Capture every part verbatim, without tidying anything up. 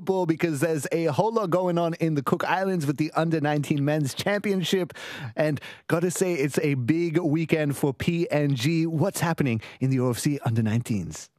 football because there's a whole lot going on in the Cook Islands with the under nineteen men's championship. And got to say, it's a big weekend for P N G. What's happening in the O F C under nineteens?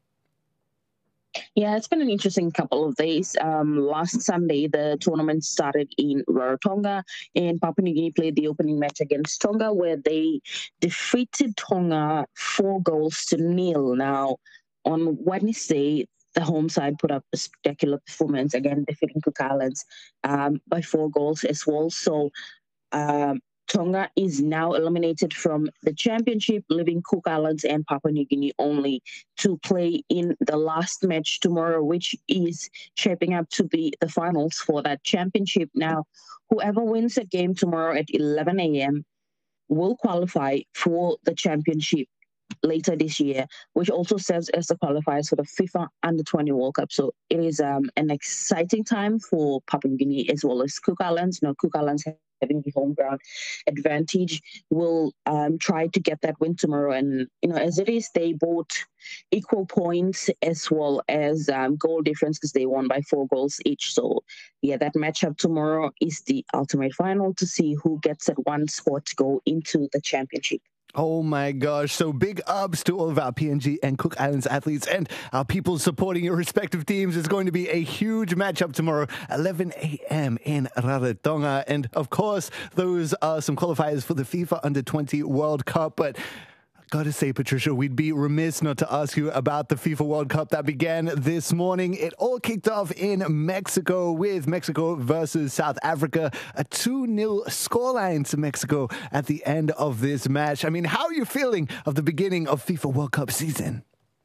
Yeah, it's been an interesting couple of days. Um, last Sunday, the tournament started in Rarotonga, and Papua New Guinea played the opening match against Tonga, where they defeated Tonga four goals to nil. Now, on Wednesday, the home side put up a spectacular performance, again defeating Cook Islands um, by four goals as well. So, um, Tonga is now eliminated from the championship, leaving Cook Islands and Papua New Guinea only to play in the last match tomorrow, which is shaping up to be the finals for that championship. Now, whoever wins the game tomorrow at eleven a.m. will qualify for the championship later this year, which also serves as the qualifiers for the FIFA under twenty World Cup. So it is um, an exciting time for Papua New Guinea as well as Cook Islands. You know, Cook Islands having the home ground advantage will um, try to get that win tomorrow. And, you know, as it is, they bought equal points as well as um, goal difference because they won by four goals each. So, yeah, that matchup tomorrow is the ultimate final to see who gets that one spot to go into the championship. Oh my gosh. So big ups to all of our P N G and Cook Islands athletes and our people supporting your respective teams. It's going to be a huge matchup tomorrow, eleven a.m. in Rarotonga. And of course, those are some qualifiers for the FIFA under twenty World Cup. But gotta say, Patricia, we'd be remiss not to ask you about the FIFA World Cup that began this morning. It all kicked off in Mexico with Mexico versus South Africa, a two nil scoreline to Mexico at the end of this match. I mean, how are you feeling of the beginning of FIFA World Cup season?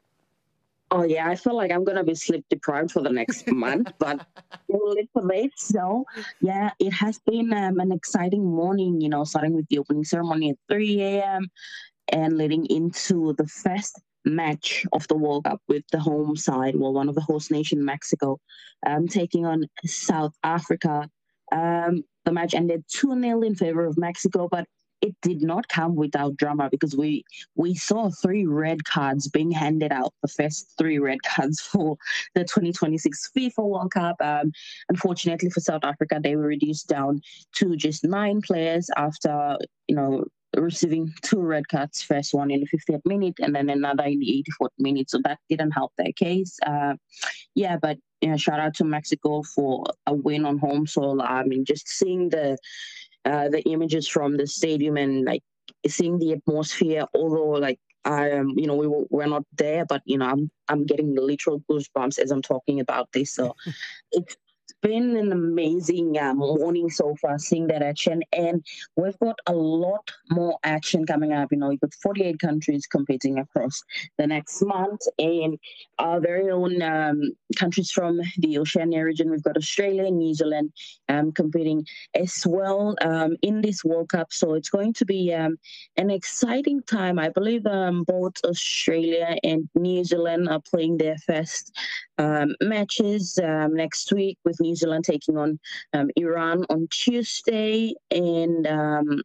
Oh, yeah, I feel like I'm going to be sleep deprived for the next month, but we'll live for it. So, yeah, it has been um, an exciting morning, you know, starting with the opening ceremony at three a.m. and leading into the first match of the World Cup with the home side, well, one of the host nation, Mexico, um, taking on South Africa. Um, the match ended two nil in favor of Mexico, but it did not come without drama because we we saw three red cards being handed out, the first three red cards for the twenty twenty-six FIFA World Cup. Um, unfortunately for South Africa, they were reduced down to just nine players after, you know, receiving two red cards, first one in the fiftieth minute and then another in the eighty-fourth minute. So that didn't help their case. Uh, yeah, but you know, shout out to Mexico for a win on home soil. I mean, just seeing the uh, the images from the stadium and like seeing the atmosphere, although like I um, you know, we were, we're not there, but you know, I'm I'm getting literal goosebumps as I'm talking about this. So it's been an amazing uh, morning so far, seeing that action, and we've got a lot more action coming up. You know, you've got forty-eight countries competing across the next month, and our very own um, countries from the Oceania region. We've got Australia and New Zealand um, competing as well um, in this World Cup. So it's going to be um, an exciting time. I believe um, both Australia and New Zealand are playing their first um, matches um, next week, with New Zealand taking on um, Iran on Tuesday, and um,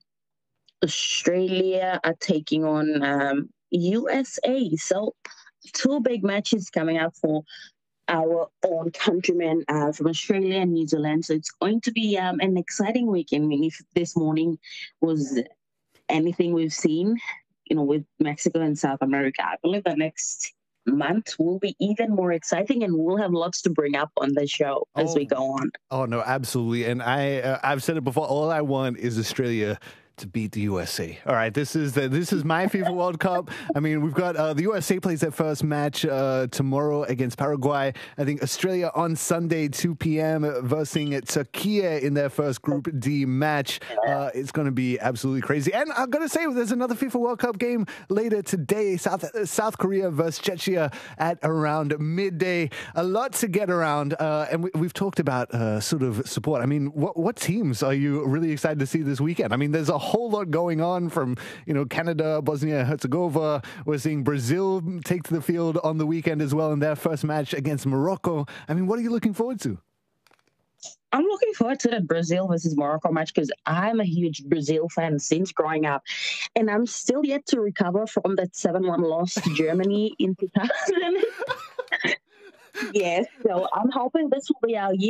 Australia are taking on um, U S A. So two big matches coming up for our own countrymen uh, from Australia and New Zealand. So it's going to be um, an exciting weekend. I mean, if this morning was anything we've seen, you know, with Mexico and South America, I believe the next month will be even more exciting, and we'll have lots to bring up on the show as oh, we go on. Oh no, absolutely. And I, uh, I've said it before. All I want is Australia to beat the U S A. All right, this is the, this is my FIFA World Cup. I mean, we've got uh, the U S A plays their first match uh, tomorrow against Paraguay. I think Australia on Sunday, two p.m. versus Turkey in their first Group D match. Uh, it's going to be absolutely crazy. And I've got to say, there's another FIFA World Cup game later today. South South Korea versus Czechia at around midday. A lot to get around. Uh, and we, we've talked about uh, sort of support. I mean, what what teams are you really excited to see this weekend? I mean, there's a whole lot going on from, you know, Canada, Bosnia, Herzegovina. We're seeing Brazil take to the field on the weekend as well in their first match against Morocco. I mean, what are you looking forward to? I'm looking forward to the Brazil versus Morocco match because I'm a huge Brazil fan since growing up. And I'm still yet to recover from that seven one loss to Germany in two thousand. Yes, so I'm hoping this will be our year.